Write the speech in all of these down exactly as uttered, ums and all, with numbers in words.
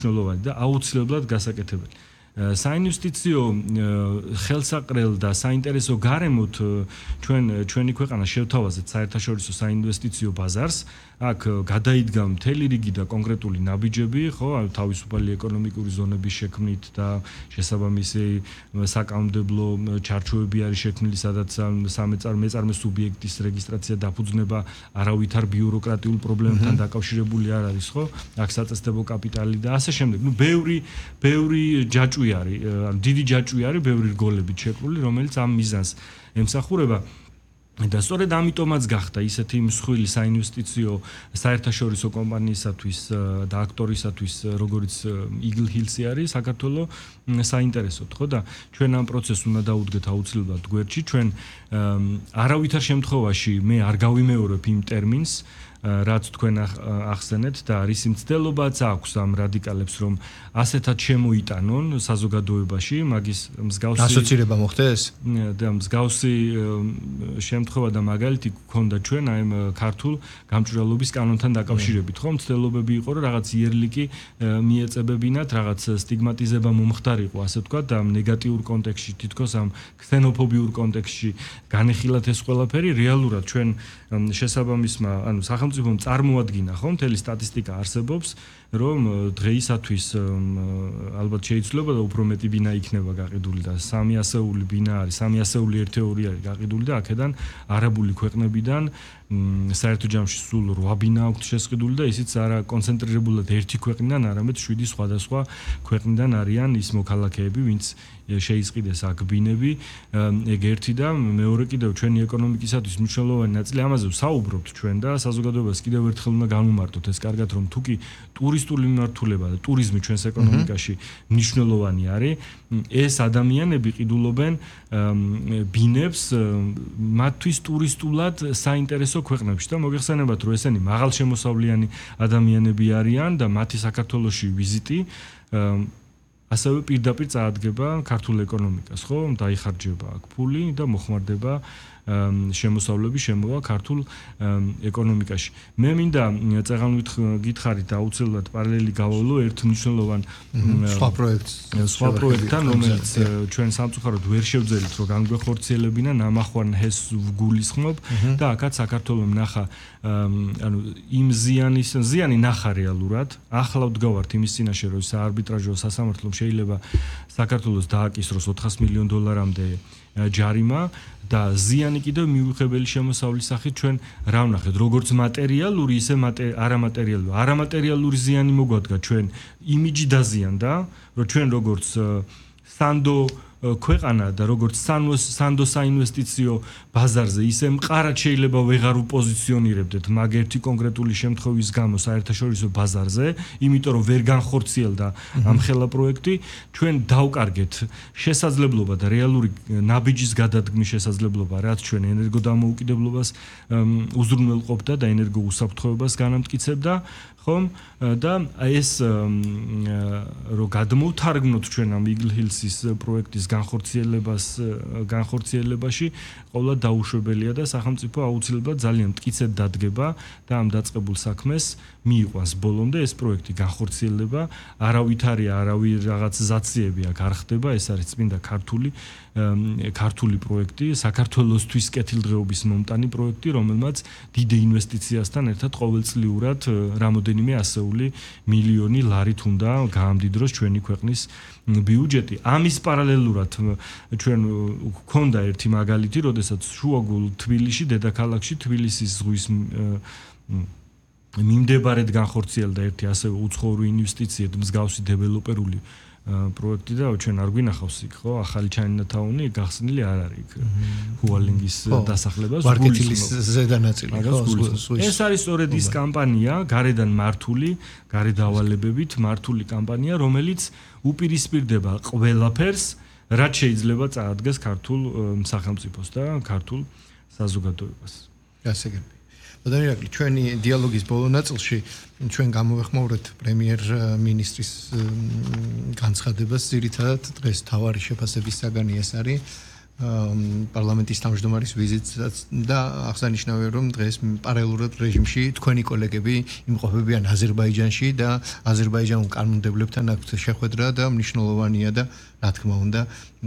მნიშვნელოვანი და აუცილებლად გასაკეთებელი. საინვესტიციო ხელსაყრელ და საინტერესო გარემოთ ჩვენ ჩვენი ქვეყანა შევთავაზეთ საერთაშორისო საინვესტიციო ბაზარს. აქ გადაიდგა მთელი რიგი და კონკრეტული ნაბიჯები, ხო, თავისუფალი ეკონომიკური ზონების შექმნით და შესაბამისი საკანონმდებლო ჩარჩოები არის შექმნილი, სადაც სამეწარმე სუბიექტის რეგისტრაცია დაფუძნება არავითარ ბიუროკრატიულ პრობლემებთან დაკავშირებული არ არის, ხო? აქ საწესდებო კაპიტალი და ასე შემდეგ. ნუ ბევრი ბევრი ჯაჭვი არის, დიდი ჯაჭვი არის, ბევრი რგოლებით შეკრული, რომელიც ამ მიზანს ემსახურება. და სწორედ ამიტომაც გახდა ისეთი მსხვილი საინვესტიციო საერთაშორისო კომპანიისათვის და აქტორისათვის, როგორც Eagle Hills-ი არის საქართველოს საინტერესოდ, ხო და ჩვენ ამ პროცესს უნდა დაუდგეთ აუცილებლად გვერდში. ჩვენ არავითარ შემთხვევაში მე არ გავიმეორებ იმ ტერმინს, რაც თქვენ ახსენეთ და რის მცდელობაც აქვს ამ რადიკალებს, რომ ასეთად შემოიტანონ საზოგადოებაში, მაგის მსგავსი ასოცირება მოხდეს? და მსგავსი შემთხვევა და მაგალითი გქონდა ჩვენ აი ქართულ გამჭვირვალობის კანონთან დაკავშირებით, ხო? მცდელობები იყო, რომ რაღაც იერლიკი მიეწებებინათ, რაღაც სტიგმატიზება მომხდარიყო, ასე ვთქვათ, და ნეგატიურ კონტექსტში, თითქოს ამ ქსენოფობიურ კონტექსტში განეხილათ ეს ყველაფერი. რეალურად ჩვენ შესაბამისმა, ანუ სახელმწიფომ წარმოადგინა, ხო, მთელი სტატისტიკა არსებობს, რომ დღეისათვის ალბათ შეიძლება და უფრო მეტი ბინა იქნება გაყიდული და სამი ასეული ბინა არის, სამი ასეული ერთეული არის გაყიდული და აქედან არაბული ქვეყნებიდან საერთო ჯამში სულ რვა ბინა აქვს შესყიდული და ისიც არა კონცენტრირებულად ერთი ქვეყნიდან, არამედ შვიდი სხვადასხვა ქვეყნიდან არიან ის მოქალაქეები, ვინც შეისყიდეს აქ ბინები. ეგ ერთი და მეორე კიდევ ჩვენი ეკონომიკისათვის მნიშვნელოვანი ნაწილი, ამაზე ვსაუბრობთ ჩვენ და საზოგადოებას კიდევ ერთხელ უნდა განვმარტოთ ეს კარგად, რომ თუკი ტურისტული მიმართულება და ტურიზმი ჩვენს ეკონომიკაში მნიშვნელოვანი არის, ეს ადამიანები ყიდულობენ ბინებს მათთვის ტურისტულად საინტერესო ქვეყნებში და მოგეხსენებათ, რომ ესენი მაღალშემოსავლიანი ადამიანები არიან და მათი საქართველოში ვიზიტი ასევე პირდაპირ წაადგება ქართულ ეკონომიკას, ხო? დაიხარჯება აქ ფული და მოხმარდება შემოსავლები შემოვა ქართულ ეკონომიკაში. მე მინდა წეღანვით გითხარით აუცილებლად პარალელი გავავლო ერთ მნიშვნელოვან სხვა პროექტს, სხვა პროექტთან, რომელიც ჩვენ სამწუხაროდ ვერ შევძელით, რომ განგვეხორციელებინა, ნამახვარ ჰეს ვგულისხმობ და აქაც საქართველოს ნახა, ანუ იმ ზიანის ზიანი ნახა რეალურად. ახლა ვდგავართ იმის წინაშე, რომ საარბიტრაჟო სასამართლომ შეიძლება საქართველოს დააკისროს ოთხას მილიონ დოლარამდე ჯარიმა და ზიანი კიდევ მიუღებელი შემოსავლის სახით ჩვენ რა ვნახეთ, როგორც მატერიალური, ისე არამატერიალური. არამატერიალური ზიანი მოგვადგა ჩვენ იმიჯი დაზიანდა, რომ ჩვენ როგორც სანდო ქვეყანა და როგორც სანდო საინვესტიციო ბაზარზე ისე მყარად შეიძლება ვეღარ უპოზიციონირებდეთ მაგ ერთი კონკრეტული შემთხვევის გამო საერთაშორისო ბაზარზე, იმიტომ რომ ვერ განხორციელდა ამ ხელა პროექტი, ჩვენ დავკარგეთ შესაძლებლობა და რეალური ნაბიჯის გადადგმის შესაძლებლობა, რაც ჩვენ ენერგოდამოუკიდებლობას უზრუნველყოფდა და ენერგოუსაფრთხოებას განამტკიცებდა, ხომ? და ეს რომ გადმოვთარგმნოთ ჩვენ ამ Eagle Hills-ის პროექტის განხორციელებას განხორციელებაში ყოველად დაუშვებელია და სახელმწიფო აუცილებლად ძალიან მტკიცედ დადგება და ამ დაწყებულ საქმეს მიიყვანს ბოლომდე ეს პროექტი განხორციელდება. არავითარი არავის რაღაც ზაციები აქ არ ხდება, ეს არის წმინდა ქართული ქართული პროექტი, საქართველოსთვის კეთილდღეობის მომტანი პროექტი, რომელმაც დიდ ინვესტიციასთან ერთად ყოველწლიურად რამოდენიმე ასეული მილიონი ლარით უნდა გაამდიდროს ჩვენი ქვეყნის ბიუჯეტი. ამის პარალელურად ჩვენ გვქონდა ერთი მაგალითი, როდესაც შუაგულ თბილისში, დედაქალაქში, თბილისის ზღვის მიმდებარედ განხორციელდა ერთი ასევე უცხოური ინვესტიციები, მსგავსი დეველოპერული პროექტი და ჩვენ არ გვინახავს იქ, ხო? ახალი ჩაინათაუნი გახსნილი არ არის იქ. ჰუალინგის დასახლება მარკეტილის ზედანაწილი, ხო? ეს არის სწორედ ის კამპანია, გარედან მართული, გარე დავალებებით მართული კამპანია, რომელიც უპირისპირდება ყველაფერს, რაც შეიძლება წაადგეს ქართულ სახელმწიფოს და ქართულ საზოგადოებას. გასაგები. ბოდანირაკლი, ჩვენი დიალოგის ბოლო ნაწილში ჩვენ გამოვეხმაურეთ პრემიერ-მინისტრის განცხადებას, ძირითადად დღეს თავარი შეფასების საგანი ეს არის, პარლამენტის თავმჯდომარის ვიზიტსაც და აღსანიშნავია რომ დღეს პარალელურად რეჟიმში თქვენი კოლეგები იმყოფებიან აზერბაიჯანში და აზერბაიჯანულ კანონმდებლებთან აქვთ შეხვედრა და მნიშვნელოვანია და რა თქმა უნდა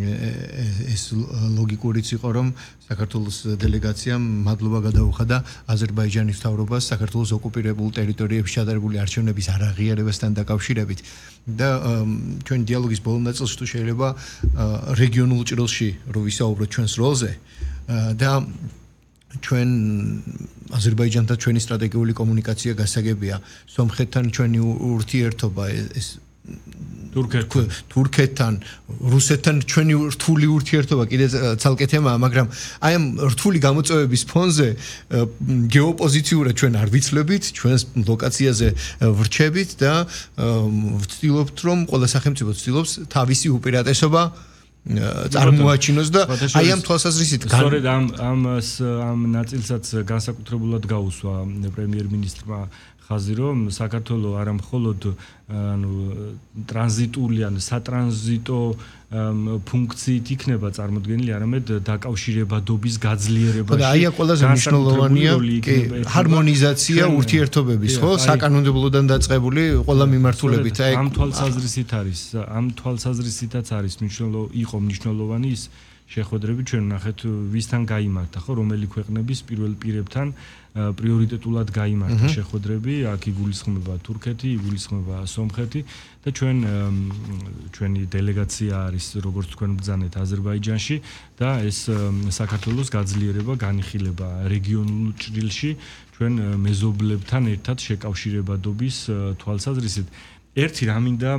ეს ლოგიკურიც იყო რომ საქართველოს დელეგაციამ მადლობა გადაუხადა აზერბაიჯანის მთავრობას საქართველოს ოკუპირებულ ტერიტორიებში ჩატარებული არჩევნების არაღიარებასთან დაკავშირებით და ჩვენ დიალოგის ბოლო ნაწილში თუ შეიძლება რეგიონულ ჭრილში რო ვისაუბროთ ჩვენს როლზე და ჩვენ აზერბაიჯანთან ჩვენი სტრატეგიული კომუნიკაცია გასაგებია სომხეთთან ჩვენი ურთიერთობა ეს თურქეთთან თურქეთთან რუსეთთან ჩვენი რთული ურთიერთობა კიდე ცალკე თემაა მაგრამ აი ამ რთული გამოწვევების ფონზე გეოპოზიციურად ჩვენ არ ვიცლებით ჩვენს ლოკაციაზე ვრჩებით და ვცდილობთ რომ ყველა სახელმწიფო ცდილობს თავისი უპირატესობა წარმოაჩინოს და აი ამ თვალსაზრისით სწორედ ამ ამ ამ ნაწილსაც განსაკუთრებულად გაუსვა პრემიერ-მინისტრმა ხაზი რომ საქართველოს არა მხოლოდ ანუ ტრანზიტული ან სატრანზიტო ფუნქციით იქნება წარმოდგენილი, არამედ დაკავშირებადობის გაძლიერება. და აი ყველაზე მნიშვნელოვანია ჰარმონიზაცია ურთიერთობების, ხო, საკანონმდებლოდან დაწყებული ყველა მიმართულებით. აი ამ თვალსაზრისით არის, ამ თვალსაზრისითაც არის მნიშვნელოვანი იყო მნიშვნელოვანი ის შეხვედრები ჩვენ ნახეთ ვისთან გაიმართა, ხო, რომელი ქვეყნების პირველ პირებთან პრიორიტეტულად გაიმართა შეხვედრები, აქ იგულისხმება თურქეთი, იგულისხმება სომხეთი და ჩვენ ჩვენი დელეგაცია არის როგორც თქვენ ბრძანეთ აზერბაიჯანში და ეს საქართველოს გაძლიერება, განიხილება რეგიონულ ჭრილში ჩვენ მეზობლებთან ერთად შეკავშირებადობის თვალსაზრისით. ერთი რა მინდა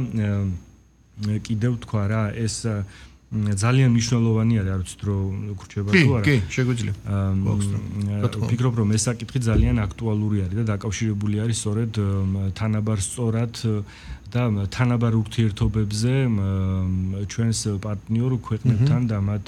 კიდევ თქვა რა, ეს ძალიან მნიშვნელოვანი არის, არ ვიცით რომ გურჩება თუ არა. კი, კი, შეგვიძლია. ვფიქრობ რომ ეს საკითხი ძალიან აქტუალური არის და დაკავშირებული არის სწორედ თანაბარ სწორად და თანაბარ ურთიერთობებზე ჩვენს პარტნიორ ქვეყნებთან და მათ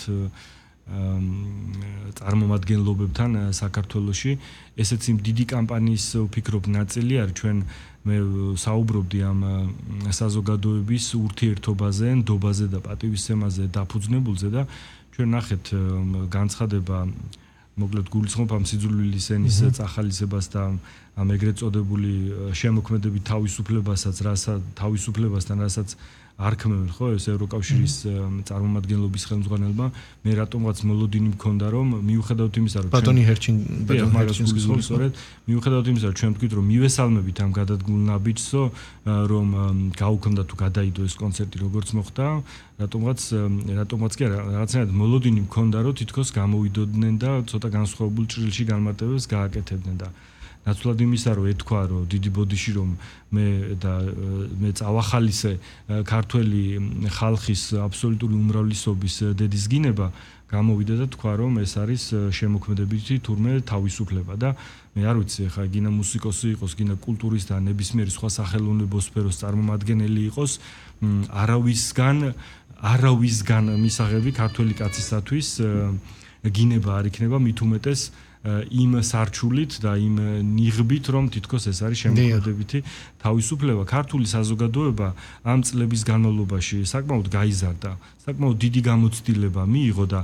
წარმომადგენლობებთან საქართველოში. ესეც იმ დიდი კამპანიის ვფიქრობ ნაწილი არის ჩვენ მე საუბრობდი ამ საზოგადოების ურთიერთობაზე, ნდობაზე და პატივისცემაზე დაფუძნებულზე და ჩვენ ნახეთ განცხადება მოკლედ გულისხმობ ამ სიძულვილის ენის წახალისებას და ამ ეგრეთ წოდებული შემოქმედებით თავისუფლებასაც, რასაც თავისუფლებასთან რასაც არქმევენ ხო ეს ევროკავშირის წარმომადგენლობის ხელმძღვანელმა მე რატომღაც მოლოდინი მქონდა რომ მიუხედავთ იმისა რომ ბატონი ჰერჩინ ბატონი ჰერჩინსკის სწორედ მიუხედავთ იმისა რომ ჩვენ ვთქვით რომ მივესალმებით ამ გადადგმულ ნაბიჯსო რომ გაუქმდა თუ გადაიდო ეს კონცერტი როგორც მოხდა რატომღაც რატომღაც კი არა რაღაცნაირად მოლოდინი მქონდა რომ თითქოს გამოვიდოდნენ და ცოტა განსხვავებულ ჭრილში განმარტებებს გააკეთებდნენ და ნაცვლად იმისა რომ ეთქვა რომ დიდი ბოდიში რომ მე და მე წავახალისე ქართველი ხალხის აბსოლუტური უმრავლესობის დედის გინება გამოვიდა და თქვა რომ ეს არის შემოქმედებითი თურმე თავისუფლება და მე არ ვიცი ხა გინა მუსიკოსი იყოს გინა კულტურის და ნებისმიერი სხვა სახელმწიფო სფეროს წარმომადგენელი იყოს არავისგან არავისგან მისაღები ქართველი კაცისათვის გინება არ იქნება მით უმეტეს იმ სარჩულით და იმ ნიღბით რომ თითქოს ეს არის შემოქმედებითი თავისუფლება ქართული საზოგადოება ამ წლების განმავლობაში საკმაოდ გაიზარდა საკმაოდ დიდი გამოცდილება მიიღო და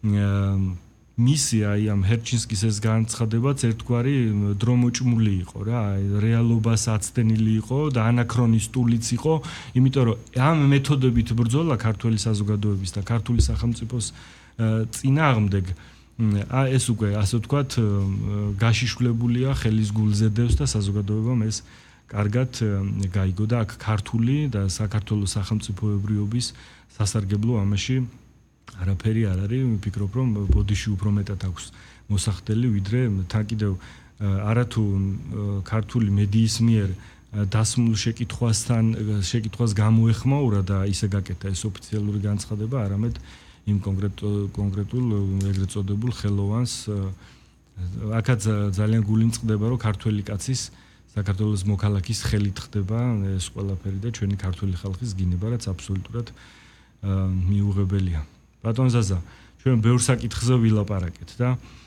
მისი აი ამ ჰერჩინსკის ეს განცხადებაც ერთგვარი დრომოჭმული იყო რა რეალობას აცდენილი იყო და ანაქრონისტულიც იყო იმიტომ რომ ამ მეთოდებით ბრძოლა ქართული საზოგადოების და ქართული სახელმწიფოს წინააღმდეგ ა ეს უკვე ასე ვთქვათ გაშიშვლებულია ხელის გულზე დევს და საზოგადოებამ ეს კარგად გაიგო და აქ ქართული და საქართველოს სახელმწიფოებრიობის სასარგებლო ამაში არაფერი არ არის ვფიქრობ რომ ბოდიში უფრო მეტად აქვს მოსახდელი ვიდრე თან კიდევ არათუ ქართული მედიის მიერ დასმულ შეკითხვასთან შეკითხვას გამოეხმაურა და ისე გაკეთა ეს ოფიციალური განცხადება არამედ იმ კონკრეტულ კონკრეტულ ეგრეთ წოდებულ ხელოვანს აქაც ძალიან გული მწყდება რომ ქართველი კაცის საქართველოს მოქალაქის ხელით ხდება ეს ყველაფერი და ჩვენი ქართული ხალხის გინება რაც აბსოლუტურად მიუღებელია ბატონ ზაზა ჩვენ ბევრ საკითხზე ვილაპარაკეთ და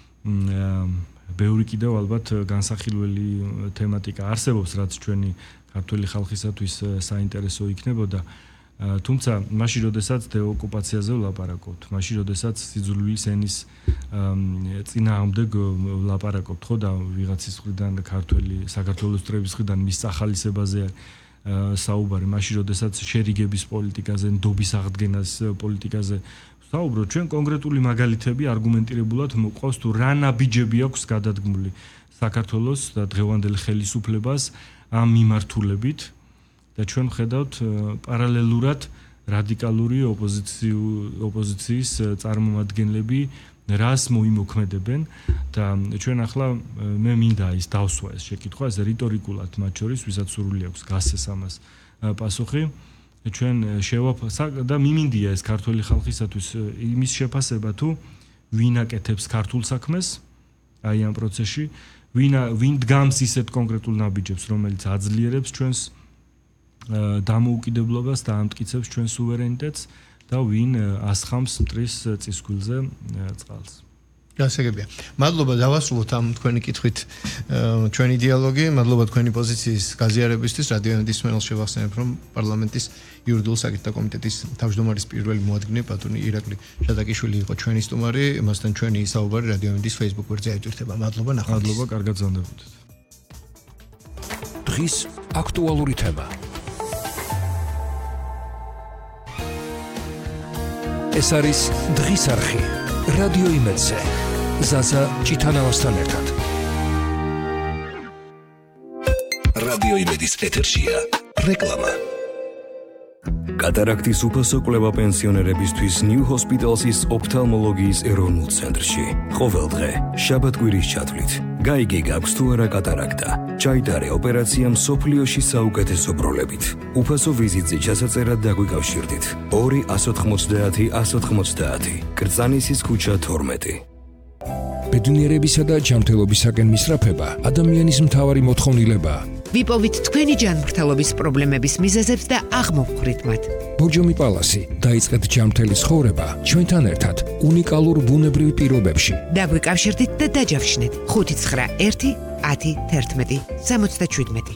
ბევრი კიდევ ალბათ განსახილველი თემატიკა არსებობს რაც ჩვენი ქართული ხალხისათვის საინტერესო იქნებოდა თუმცა მაშინ როდესაც დეოკუპაციაზე ვლაპარაკობთ, მაშინ როდესაც სიძულვილის ენის წინააღმდეგ ვლაპარაკობთ, ხო და ვიღაცის მხრიდან ქართველი საქართველოს წრების მხრიდან მის ახალისებაზე საუბარი, მაშინ როდესაც შერიგების პოლიტიკაზე, ნდობის აღდგენას პოლიტიკაზე საუბრობთ, ჩვენ კონკრეტული მაგალითები არგუმენტირებულად მოყავს თუ რა ნაბიჯები აქვს გადადგმული საქართველოს და დღევანდელ ხელისუფლებას ამ მიმართულებით და ჩვენ ვხედავთ პარალელურად რადიკალური ოპოზიციის წარმომადგენლები რას მოიმოქმედებენ და ჩვენ ახლა მე მინდა ის დავსვა ეს შეკითხვა ეს რიტორიკულად მათ შორის ვისაც სურვილი აქვს გასცეს ამას პასუხი ჩვენ შევაფასა და მიმინდია ეს ქართული ხალხისათვის იმის შეფასება თუ ვინ აკეთებს ქართულ საქმეს აი ამ პროცესში ვინ ვინ დგამს ისეთ კონკრეტულ ნაბიჯებს რომელიც აძლიერებს ჩვენს დამოუკიდებლობას და ამტკიცებს ჩვენს სუვერენიტეტს და ვინ ასხამს მტრის წისქვილზე წყალს. გასაგებია. მადლობა დავასრულოთ ამ თქვენი კითხვით ჩვენი დიალოგი. მადლობა თქვენი პოზიციის გაზიარებისთვის. რადიო ემდის მენელს შევახსენებ, რომ პარლამენტის იურიდიულ საკითხთა კომიტეტის თავმჯდომარის პირველი მოადგილე ბატონი ირაკლი შადაკიშვილი იყო ჩვენი სტუმარი. მასთან ჩვენი საუბარი რადიო ემდის Facebook გვერდზე აიტვირთება. მადლობა ნახვამდის. მადლობა, კარგად გზავნებოდეთ. დღის აქტუალური თემა. ეს არის დღის არხი რადიო იმედზე ზაზა ჭიტანავასთან ერთად რადიო იმედის ეთერშია რეკლამა კატარაქტის უფასო კვლევა პენსიონერებისთვის New Hospital's ოფთალმოლოგიის ეროვნულ ცენტრში ყოველდღე შაბათ-კვირის ჩათვლით გაიგე გაქვს თუ არა კატარაქტა ჩაიტარე ოპერაცია მსოფლიოში საუკეთესო პროლებით უფასო ვიზიტზე ჩასაწერად დაგვიკავშირდით ორი ათას ოცდაათი ათას ოცდაათი კრწანისის ქუჩა თორმეტი ბედნიერებისა და ჯანმრთელობისაკენ მისწრაფება ადამიანის მთავარი მოთხოვნილებაა ვიპოვით თქვენი ჯანმრთელობის პრობლემების მიზეზებს და აღმოვხვრით მათ. ბორჯომი პალასი დაიწყეთ ჯანმრთელი ცხოვრება ჩვენთან ერთად უნიკალურ ბუნებრივ პირობებში. დაგვიკავშირდით და დაჯავშნეთ ხუთი ცხრა ერთი ათი თერთმეტი სამოცდაშვიდმეტი.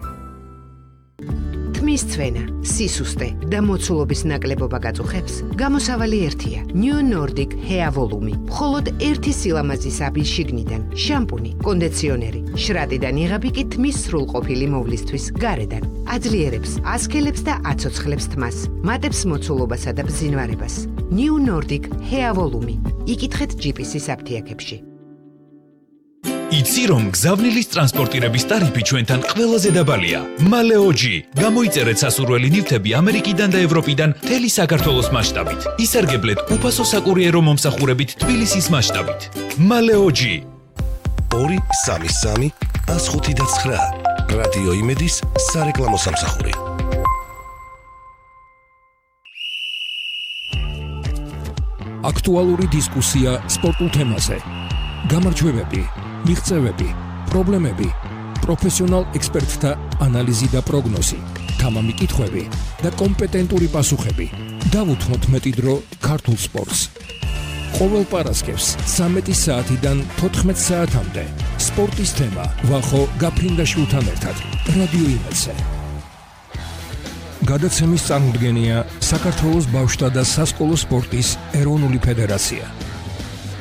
თმის ცვენა, სისუსტე და მოცულობის ნაკლებობა გაწუხებს, გამოსავალი ერთია. New Nordic Hair Volume. მხოლოდ ერთი სილამაზის აბი შიგნიდან, შამპუნი, კონდიციონერი, შრატიდან იღები კი თმის სრულყოფილი მოვლისთვის გარედან. აძლიერებს, ასქელებს და აცოცხლებს თმას, მატებს მოცულობასა და ბზინვარებას. New Nordic Hair Volume. იკითხეთ ჯიპისის აფთიაქებში. იცი რომ გზავნილის ტრანსპორტირების ტარიფი ჩვენთან ყველაზე დაბალია. მალეოჯი. გამოიწერეთ სასურველი ნივთები ამერიკიდან და ევროპიდან მთელი საქართველოს მასშტაბით. ისარგებლეთ უფასო საკურიერო მომსახურებით თბილისის მასშტაბით. მალეოჯი. ორი სამი სამი ათს ხუთი ცხრა. რადიო იმედის სარეკლამო სამსახური. აქტუალური დისკუსია სპორტულ თემაზე. გამარჯვებები მიღწევები, პრობლემები, პროფესიონალ ექსპერტთა ანალიზი და პროგნოზი, თამამი კითხვები და კომპეტენტური პასუხები. დავუთმოთ მეტი დრო ქართულ სპორტს. ყოველ პარასკევს ცამეტი საათიდან თოთხმეტ საათამდე სპორტის თემა ვახო გაფრინდაშვილთან ერთად რადიო იმედზე. გადაცემის წარმოდგენია საქართველოს ბავშვთა და სასკოლო სპორტის ეროვნული ფედერაცია.